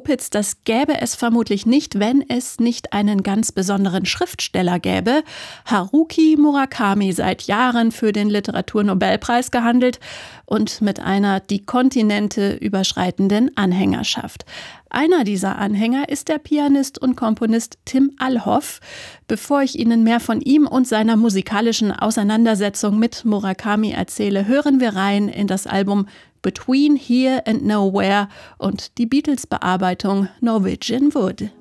Opitz, das gäbe es vermutlich nicht, wenn es nicht einen ganz besonderen Schriftsteller gäbe. Haruki Murakami, seit Jahren für den Literaturnobelpreis gehandelt und mit einer die Kontinente überschreitenden Anhängerschaft. Einer dieser Anhänger ist der Pianist und Komponist Tim Allhoff. Bevor ich Ihnen mehr von ihm und seiner musikalischen Auseinandersetzung mit Murakami erzähle, hören wir rein in das Album Between Here and Nowhere und die Beatles-Bearbeitung Norwegian Wood.